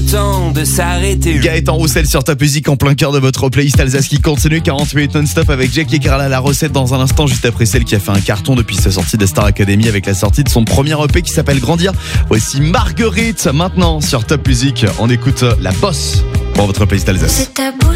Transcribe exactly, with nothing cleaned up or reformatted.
temps de s'arrêter. Gaëtan Roussel sur Top Music en plein cœur de votre playlist Alsace qui continue. Quarante minutes non-stop avec Jackie et Carla, la recette dans un instant, juste après celle qui a fait un carton depuis sa sortie des Star Academy avec la sortie de son premier E P qui s'appelle Grandir. Voici Marguerite maintenant sur Top Music. On écoute La Bosse pour votre playlist Alsace. C'est ta bouche